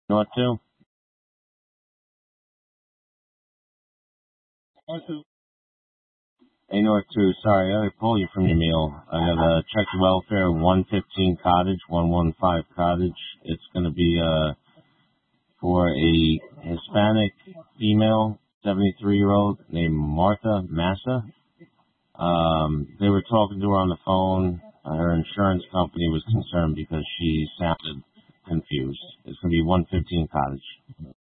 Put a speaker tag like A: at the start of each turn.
A: North 2? Hey, North 2, sorry, I gotta call you from your meal. I gotta check your welfare, 115 Cottage, 115 Cottage. It's gonna be, for a Hispanic female, 73-year-old named Martha Massa. They were talking to her on the phone. Her insurance company was concerned because she sounded confused. It's gonna be 115 Cottage.